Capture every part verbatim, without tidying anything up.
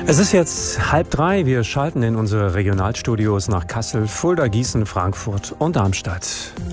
Es ist jetzt halb drei. Wir schalten in unsere Regionalstudios nach Kassel, Fulda, Gießen, Frankfurt und Darmstadt.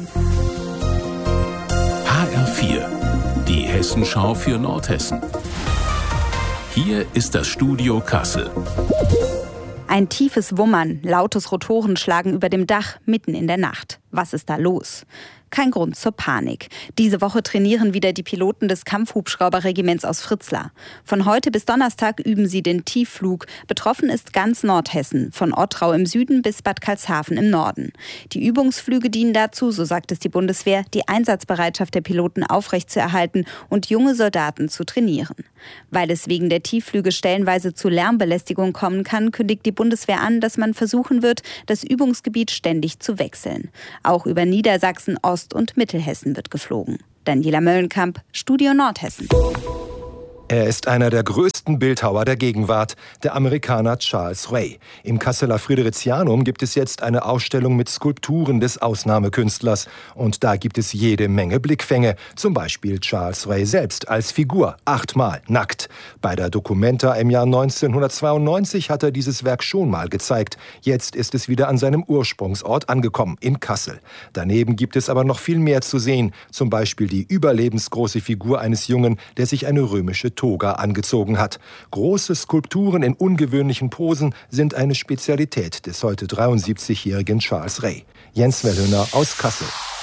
H R vier, die Hessenschau für Nordhessen. Hier ist das Studio Kassel. Ein tiefes Wummern, lautes Rotoren schlagen über dem Dach mitten in der Nacht. Was ist da los? Kein Grund zur Panik. Diese Woche trainieren wieder die Piloten des Kampfhubschrauberregiments aus Fritzlar. Von heute bis Donnerstag üben sie den Tiefflug. Betroffen ist ganz Nordhessen, von Ottrau im Süden bis Bad Karlshafen im Norden. Die Übungsflüge dienen dazu, so sagt es die Bundeswehr, die Einsatzbereitschaft der Piloten aufrechtzuerhalten und junge Soldaten zu trainieren. Weil es wegen der Tiefflüge stellenweise zu Lärmbelästigung kommen kann, kündigt die Bundeswehr an, dass man versuchen wird, das Übungsgebiet ständig zu wechseln. Auch über Niedersachsen, Ost- und Mittelhessen wird geflogen. Daniela Möllenkamp, Studio Nordhessen. Er ist einer der größten Bildhauer der Gegenwart, der Amerikaner Charles Ray. Im Kasseler Fridericianum gibt es jetzt eine Ausstellung mit Skulpturen des Ausnahmekünstlers. Und da gibt es jede Menge Blickfänge. Zum Beispiel Charles Ray selbst als Figur, achtmal nackt. Bei der Documenta im Jahr neunzehnhundertzweiundneunzig hat er dieses Werk schon mal gezeigt. Jetzt ist es wieder an seinem Ursprungsort angekommen, in Kassel. Daneben gibt es aber noch viel mehr zu sehen. Zum Beispiel die überlebensgroße Figur eines Jungen, der sich eine römische Toga angezogen hat. Große Skulpturen in ungewöhnlichen Posen sind eine Spezialität des heute dreiundsiebzigjährigen Charles Ray. Jens Wellhöhner aus Kassel.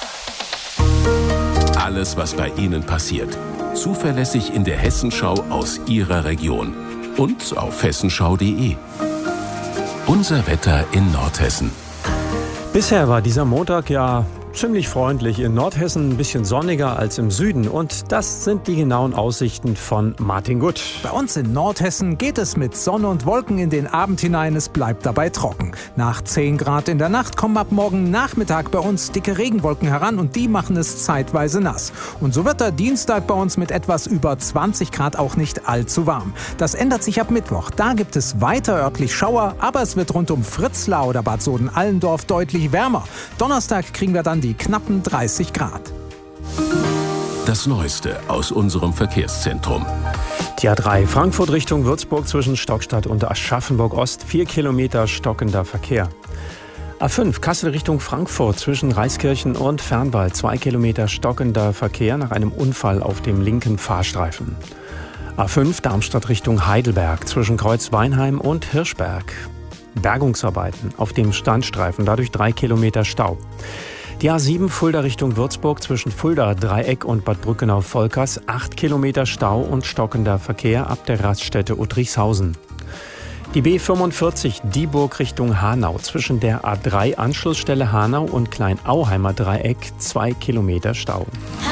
Alles, was bei Ihnen passiert. Zuverlässig in der Hessenschau aus Ihrer Region. Und auf hessenschau punkt de. Unser Wetter in Nordhessen. Bisher war dieser Montag ja ziemlich freundlich. In Nordhessen ein bisschen sonniger als im Süden. Und das sind die genauen Aussichten von Martin Gutt. Bei uns in Nordhessen geht es mit Sonne und Wolken in den Abend hinein. Es bleibt dabei trocken. Nach zehn Grad in der Nacht kommen ab morgen Nachmittag bei uns dicke Regenwolken heran und die machen es zeitweise nass. Und so wird der Dienstag bei uns mit etwas über zwanzig Grad auch nicht allzu warm. Das ändert sich ab Mittwoch. Da gibt es weiter örtlich Schauer, aber es wird rund um Fritzlar oder Bad Soden-Allendorf deutlich wärmer. Donnerstag kriegen wir dann die knappen dreißig Grad. Das Neueste aus unserem Verkehrszentrum. Die A drei Frankfurt Richtung Würzburg zwischen Stockstadt und Aschaffenburg Ost. Vier Kilometer stockender Verkehr. A fünf Kassel Richtung Frankfurt zwischen Reiskirchen und Fernwald. Zwei Kilometer stockender Verkehr nach einem Unfall auf dem linken Fahrstreifen. A fünf Darmstadt Richtung Heidelberg zwischen Kreuzweinheim und Hirschberg. Bergungsarbeiten auf dem Standstreifen, dadurch drei Kilometer Stau. Die A sieben Fulda Richtung Würzburg zwischen Fulda Dreieck und Bad Brückenau-Volkers, acht Kilometer Stau und stockender Verkehr ab der Raststätte Uttrichshausen. Die B fünfundvierzig Dieburg Richtung Hanau zwischen der A drei Anschlussstelle Hanau und Kleinauheimer Dreieck, zwei Kilometer Stau.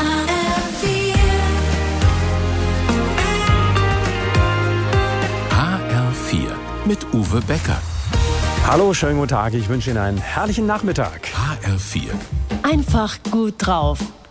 H R vier mit Uwe Becker. Hallo, schönen guten Tag. Ich wünsche Ihnen einen herrlichen Nachmittag. H R vier. Einfach gut drauf.